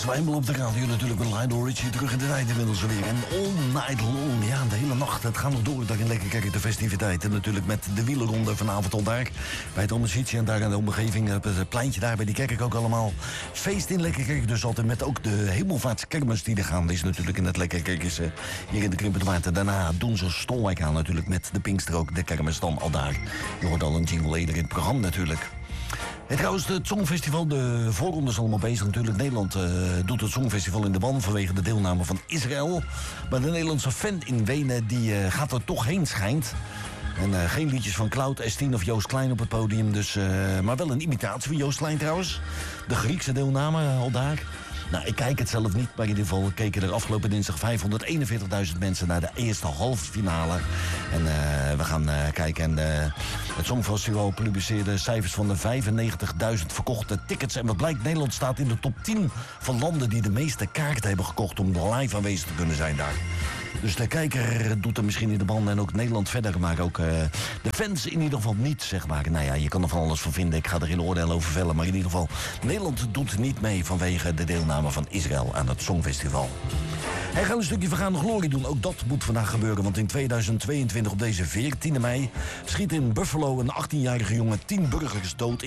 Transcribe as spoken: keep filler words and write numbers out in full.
Twijfel op de radio natuurlijk met Lionel Richie terug in de tijd inmiddels weer. En all night long, ja, de hele nacht. Het gaat nog door daar in Lekkerkerk de festiviteiten. Natuurlijk met de wielerronde vanavond al daar. Bij het Omicitie en daar in de omgeving. Het pleintje daar bij die kerk ook allemaal. Feest in Lekkerkerk dus altijd met ook de hemelvaartskermis die er gaan is natuurlijk in het Lekkerkerk is uh, hier in de Krimpenwaard. Daarna doen ze Stolwijk aan natuurlijk met de Pinkster ook. De kermis dan al daar. Je hoort al een jingle eerder in het programma natuurlijk. En trouwens, het Songfestival, de voorronde is allemaal bezig natuurlijk. Nederland uh, doet het Songfestival in de ban vanwege de deelname van Israël. Maar de Nederlandse fan in Wenen, die uh, gaat er toch heen, schijnt. En uh, geen liedjes van Cloud, S tien of Joost Klein op het podium. Dus, uh, maar wel een imitatie van Joost Klein trouwens. De Griekse deelname uh, al daar. Nou, ik kijk het zelf niet, maar in ieder geval keken er afgelopen dinsdag vijfhonderdeenenveertigduizend mensen naar de eerste halve finale. En uh, we gaan uh, kijken. En uh, het Songfestival publiceerde cijfers van de vijfennegentigduizend verkochte tickets. En wat blijkt, Nederland staat in de top tien van landen die de meeste kaarten hebben gekocht om live aanwezig te kunnen zijn daar. Dus de kijker doet er misschien in de band en ook Nederland verder, maar ook uh, de fans in ieder geval niet, zeg maar. Nou ja, je kan er van alles van vinden, ik ga er geen oordeel over vellen, maar in ieder geval, Nederland doet niet mee vanwege de deelname van Israël aan het Songfestival. Hij gaat een stukje vergaande glorie doen, ook dat moet vandaag gebeuren, want in tweeduizend tweeëntwintig op deze veertiende mei schiet in Buffalo een achttienjarige jongen tien burgers dood